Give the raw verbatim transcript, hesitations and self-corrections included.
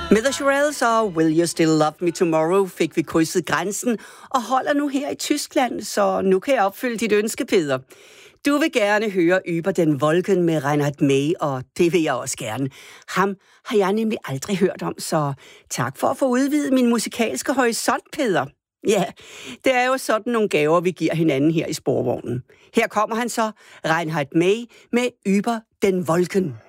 Med The Shirelles og Will You Still Love Me Tomorrow fik vi krydset grænsen og holder nu her i Tyskland, så nu kan jeg opfylde dit ønske, Peder. Du vil gerne høre Über den Wolken med Reinhard May, og det vil jeg også gerne. Ham har jeg nemlig aldrig hørt om, så tak for at få udvidet min musikalske horisont, Peder. Ja, det er jo sådan nogle gaver, vi giver hinanden her i sporvognen. Her kommer han så, Reinhard May med Über den Wolken.